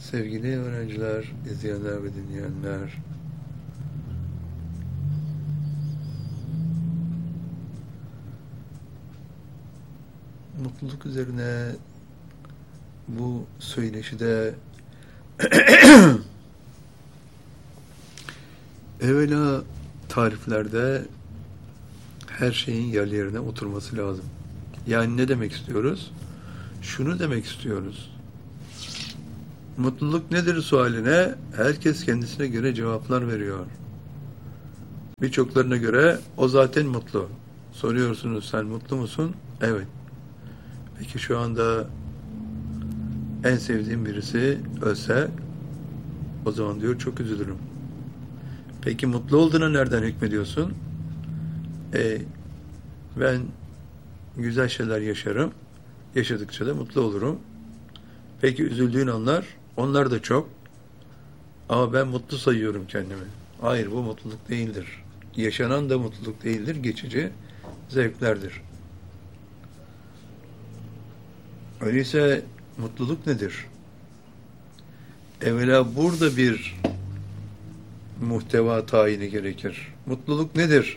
Sevgili öğrenciler, izleyenler ve dinleyenler, mutluluk üzerine bu söyleşide evvela tariflerde her şeyin yerlerine oturması lazım. Yani ne demek istiyoruz? Şunu demek istiyoruz. Mutluluk nedir sualine herkes kendisine göre cevaplar veriyor. Birçoklarına göre o zaten mutlu. Soruyorsunuz, sen mutlu musun? Evet. Peki şu anda en sevdiğim birisi ölse, o zaman diyor çok üzülürüm. Peki mutlu olduğuna nereden hükmediyorsun? Ben güzel şeyler yaşarım. Yaşadıkça da mutlu olurum. Peki üzüldüğün anlar? Onlar da çok. Ama ben mutlu sayıyorum kendimi. Hayır, bu mutluluk değildir. Yaşanan da mutluluk değildir. Geçici zevklerdir. Öyleyse mutluluk nedir? Evvela burada bir muhteva tayini gerekir. Mutluluk nedir?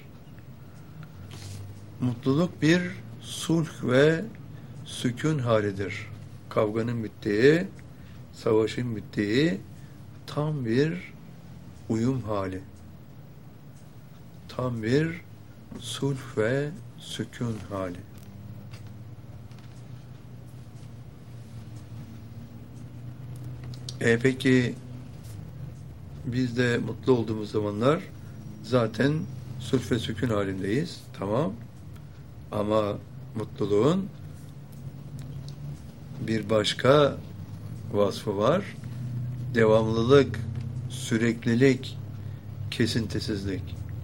Mutluluk bir sulh ve sükun halidir. Kavganın bittiği, savaşın bittiği tam bir uyum hali. Tam bir sulh ve sükun hali. Peki biz de mutlu olduğumuz zamanlar zaten sulh ve sükun halindeyiz. Tamam. Ama mutluluğun bir başka vasfı var. Devamlılık, süreklilik, kesintisizlik.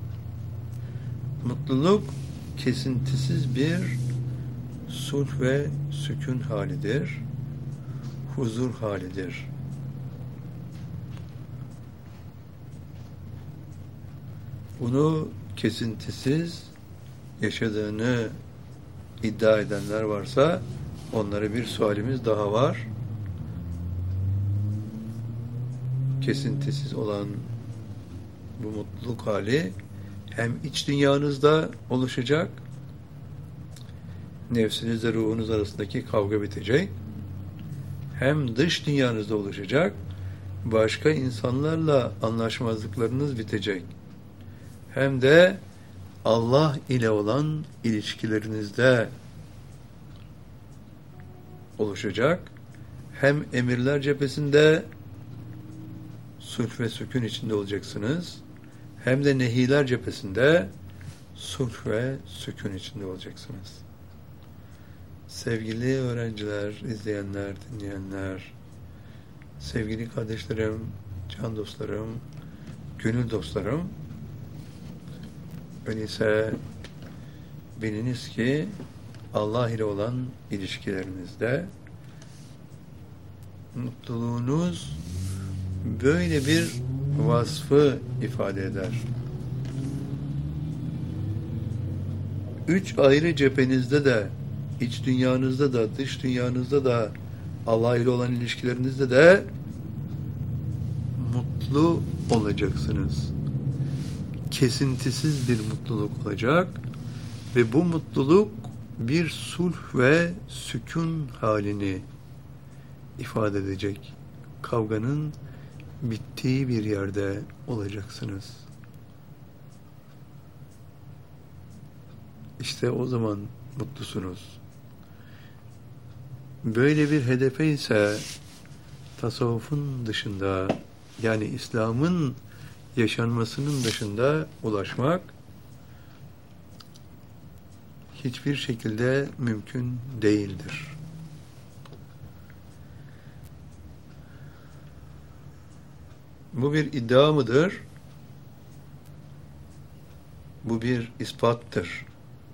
Mutluluk kesintisiz bir sulh ve sükun halidir. Huzur halidir. Bunu kesintisiz yaşadığını iddia edenler varsa onlara bir sualimiz daha var. Kesintisiz olan bu mutluluk hali hem iç dünyanızda oluşacak, nefsinizle ruhunuz arasındaki kavga bitecek, hem dış dünyanızda oluşacak, başka insanlarla anlaşmazlıklarınız bitecek, hem de Allah ile olan ilişkilerinizde oluşacak. Hem emirler cephesinde sulh ve sükun içinde olacaksınız, hem de nehiler cephesinde sulh ve sükun içinde olacaksınız. Sevgili öğrenciler, izleyenler, dinleyenler, sevgili kardeşlerim, can dostlarım, gönül dostlarım, öyleyse biliniz ki Allah ile olan ilişkilerinizde mutluluğunuz böyle bir vasfı ifade eder. 3 ayrı cephenizde de, iç dünyanızda da, dış dünyanızda da, Allah ile olan ilişkilerinizde de mutlu olacaksınız. Kesintisiz bir mutluluk olacak ve bu mutluluk bir sulh ve sükun halini ifade edecek. Kavganın bittiği bir yerde olacaksınız. İşte o zaman mutlusunuz. Böyle bir hedefe ise tasavvufun dışında, yani İslam'ın yaşanmasının dışında ulaşmak hiçbir şekilde mümkün değildir. Bu bir iddia mıdır? Bu bir ispattır.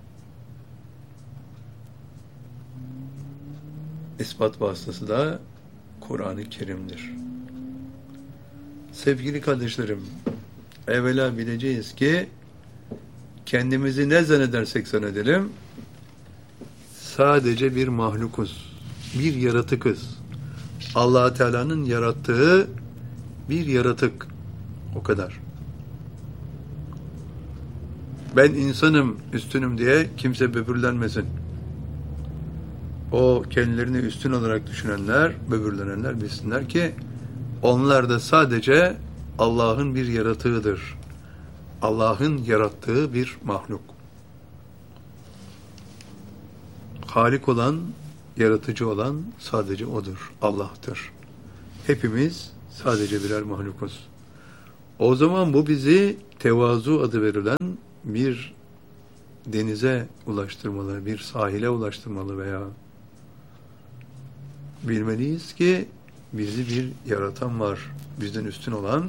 İspat vasıtası da Kur'an-ı Kerim'dir. Sevgili kardeşlerim, evvela bileceğiz ki kendimizi ne zannedersek zannedelim, sadece bir mahlukuz, bir yaratıkız. Allah Teala'nın yarattığı bir yaratık. O kadar. Ben insanım, üstünüm diye kimse böbürlenmesin. O kendilerini üstün olarak düşünenler, böbürlenenler bilsinler ki onlar da sadece Allah'ın bir yaratığıdır. Allah'ın yarattığı bir mahluk. Halik olan, yaratıcı olan sadece O'dur. Allah'tır. Hepimiz sadece birer mahlukuz. O zaman bu bizi tevazu adı verilen bir denize ulaştırmalı, bir sahile ulaştırmalı veya bilmeliyiz ki bizi bir yaratan var. Bizden üstün olan,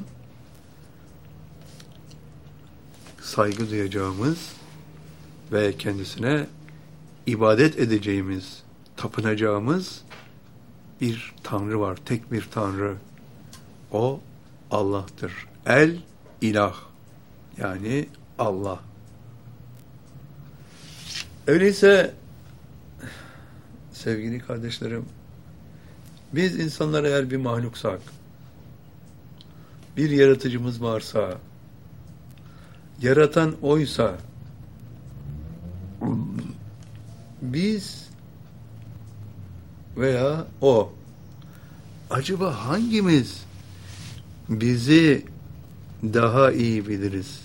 saygı duyacağımız ve kendisine ibadet edeceğimiz, tapınacağımız bir Tanrı var. Tek bir Tanrı. O Allah'tır. El ilah. Yani Allah. Öyleyse sevgili kardeşlerim, biz insanlar eğer bir mahluksak, bir yaratıcımız varsa, yaratan O'ysa, biz veya O, acaba hangimiz bizi daha iyi biliriz?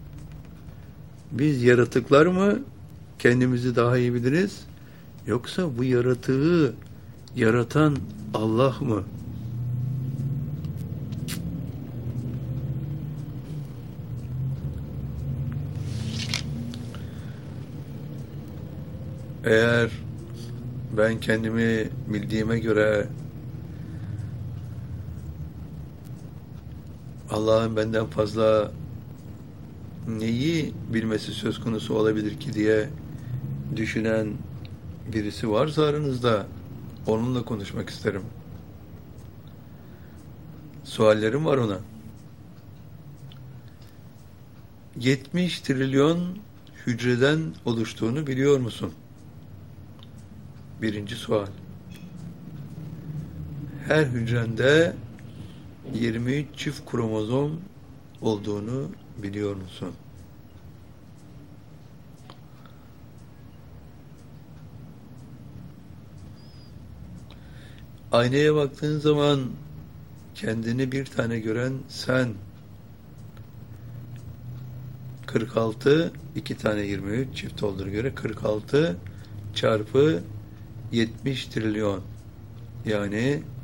Biz yaratıklar mı kendimizi daha iyi biliriz? Yoksa bu yaratığı yaratan Allah mı? Eğer ben kendimi bildiğime göre Allah'ın benden fazla neyi bilmesi söz konusu olabilir ki diye düşünen birisi varsa aranızda, onunla konuşmak isterim. Suallerim var ona. 70 trilyon hücreden oluştuğunu biliyor musun? Birinci sual. Her hücrende 23 çift kromozom olduğunu biliyor musun? Aynaya baktığın zaman kendini bir tane gören sen. 46, 2 tane 23 çift olduğuna göre 46 çarpı 70 trilyon. Yani